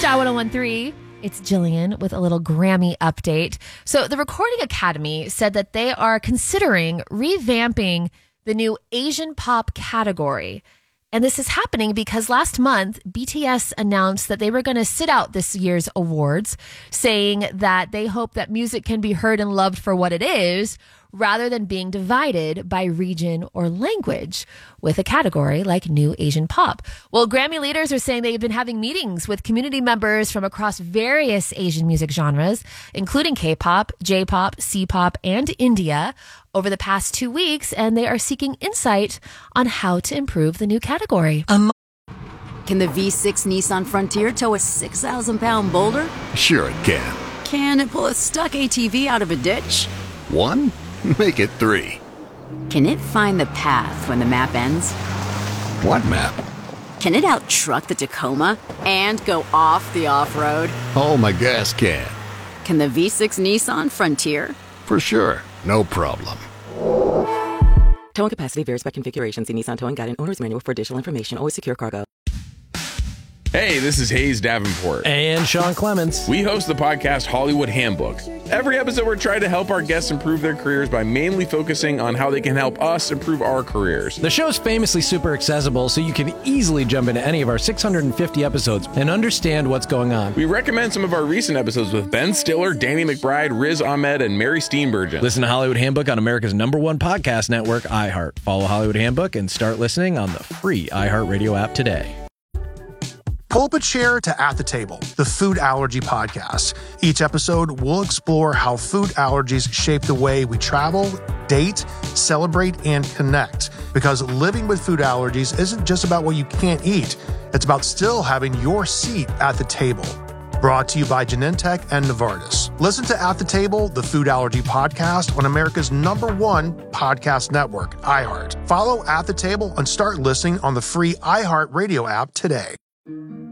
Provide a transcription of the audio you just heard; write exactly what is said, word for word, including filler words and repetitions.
Star one oh one three. It's Jillian with a little Grammy update. So the Recording Academy said that they are considering revamping the new Asian pop category. And this is happening because last month, B T S announced that they were going to sit out this year's awards, saying that they hope that music can be heard and loved for what it is, rather than being divided by region or language with a category like New Asian Pop. Well, Grammy leaders are saying they've been having meetings with community members from across various Asian music genres, including K-pop, J-pop, C-pop, and India, over the past two weeks, and they are seeking insight on how to improve the new category. Um, Can the V six Nissan Frontier tow a six thousand pound boulder? Sure it can. Can it pull a stuck A T V out of a ditch? One? Make it three. Can it find the path when the map ends? What map? Can it out-truck the Tacoma and go off the off-road? Oh, my gas can. Can the V six Nissan Frontier? For sure. No problem. Towing capacity varies by configuration. See Nissan Towing Guide and Owner's Manual for additional information. Always secure cargo. Hey, this is Hayes Davenport. And Sean Clements. We host the podcast Hollywood Handbook. Every episode, we're trying to help our guests improve their careers by mainly focusing on how they can help us improve our careers. The show's famously super accessible, so you can easily jump into any of our six hundred fifty episodes and understand what's going on. We recommend some of our recent episodes with Ben Stiller, Danny McBride, Riz Ahmed, and Mary Steenburgen. Listen to Hollywood Handbook on America's number one podcast network, iHeart. Follow Hollywood Handbook and start listening on the free iHeartRadio app today. Pull up a chair to At the Table, the food allergy podcast. Each episode, we'll explore how food allergies shape the way we travel, date, celebrate, and connect. Because living with food allergies isn't just about what you can't eat. It's about still having your seat at the table. Brought to you by Genentech and Novartis. Listen to At the Table, the food allergy podcast on America's number one podcast network, iHeart. Follow At the Table and start listening on the free iHeartRadio app today.